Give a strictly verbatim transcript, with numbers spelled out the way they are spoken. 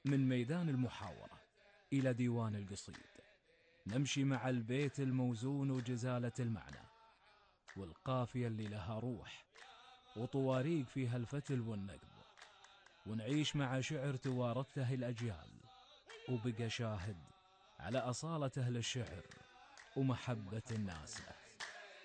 من ميدان المحاورة إلى ديوان القصيد، نمشي مع البيت الموزون وجزالة المعنى، والقافية اللي لها روح وطواريق فيها الفتل والنقب، ونعيش مع شعر توارثته الأجيال وبقى شاهد على أصالة أهل الشعر ومحبة الناس له.